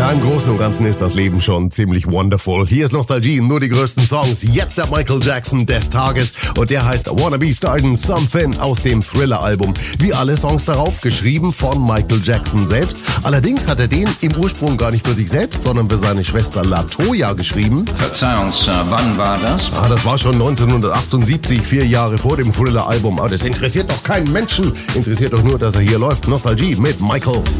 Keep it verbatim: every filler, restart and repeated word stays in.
Ja, im Großen und Ganzen ist das Leben schon ziemlich wonderful. Hier ist Nostalgie, nur die größten Songs. Jetzt der Michael Jackson des Tages und der heißt Wanna Be Startin' Something aus dem Thriller-Album. Wie alle Songs darauf, geschrieben von Michael Jackson selbst. Allerdings hat er den im Ursprung gar nicht für sich selbst, sondern für seine Schwester LaToya geschrieben. Verzeihung, Sir, wann war das? Ah, das war schon neunzehnhundertachtundsiebzig, vier Jahre vor dem Thriller-Album. Aber das interessiert doch keinen Menschen. Interessiert doch nur, dass er hier läuft. Nostalgie mit Michael